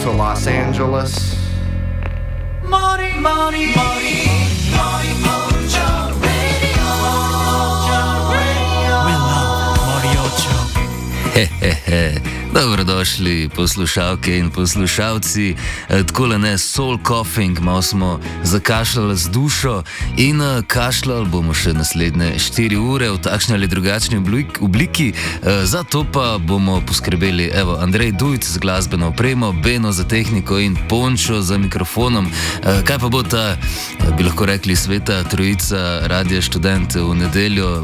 to Los Angeles. Mori, Mori, Mori, Mori, Mojo Radio. We love Moriocho. Dobrodošli poslušalke in poslušalci. Takole ne, soul coughing, malo smo zakašljali z dušo in kašljali bomo še naslednje 4 ure v takšni ali drugačni obliki. Zato pa bomo poskrbeli, evo, Andrej Dujc z glasbeno opremo, Beno za tehniko in Pončo za mikrofonom. Kaj pa bo ta, bi lahko rekli, sveta trojica Radia Študent v nedeljo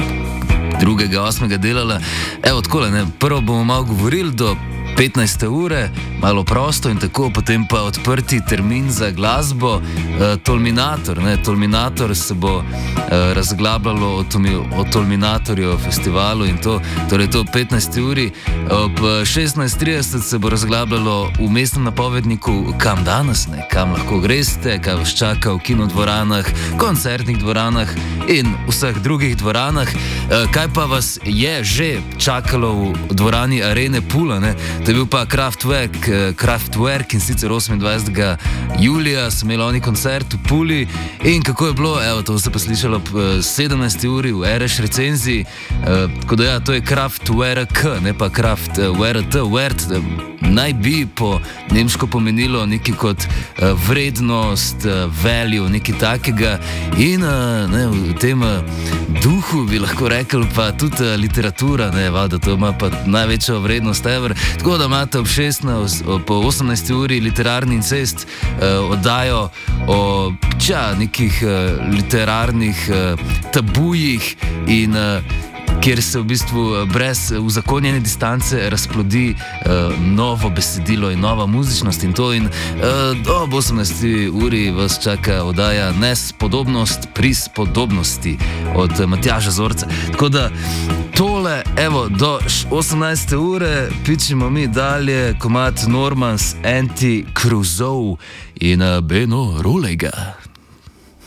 2.8. delala? Evo, takole ne, prvo bomo malo govorili do 15. ure, malo prosto in tako, potem pa odprti termin za glasbo, Tolminator. Tolminator se bo razglabljalo o Tolminatorju festivalu in to, torej to 15. uri. Ob 16.30 se bo razglabljalo v mestnem napovedniku, kam danes, kam lahko greste, kaj vas čaka v kinodvoranah, koncertnih dvoranah in vseh drugih dvoranah. Kaj pa vas je že čakalo v dvorani Arene Pula, ne? To je bil pa Kraftwerk in sicer 28. julija so imeli oni koncert v Puli in kako je bilo, evo, to se pa slišalo ob 17. uri v RŠ recenziji, tako da ja, to je Kraftwerk, ne pa Kraftwerk, naj bi po nemško pomenilo nekaj kot vrednost, value, nekaj takega in ne, v tem duhu bi lahko rekel pa tudi literatura, ne, da to ima pa največjo vrednost ever, tako da imate ob 18. uri literarni incest, oddajo o nekih literarnih tabujih in kjer se v bistvu brez uzakonjene distance razplodi novo besedilo in nova muzičnost in to in ob 18. uri vas čaka oddaja Nespodobnost pri spodobnosti od Matjaža Zorca. Tako da tole, evo, do 18. ure pičimo mi dalje komad Normans Anti-Crusoe in Beno Rolega.